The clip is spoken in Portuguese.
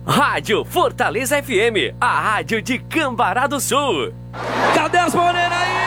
Rádio Fortaleza FM, a rádio de Cambará do Sul. Cadê as morenas aí?